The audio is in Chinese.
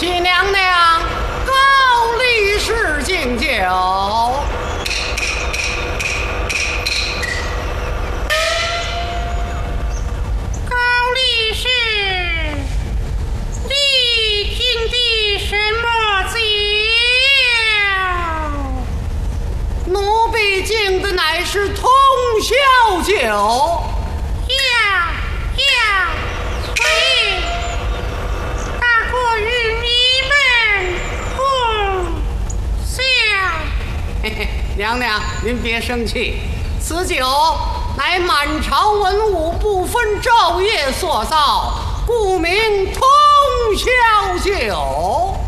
启娘娘高力士敬酒。 高力士，你敬的什么酒？ 奴婢敬的乃是通宵酒。 所以大过与你们共享。 嘿嘿，娘娘您别生气，此酒乃满朝文武不分昼夜所造，故名通宵酒。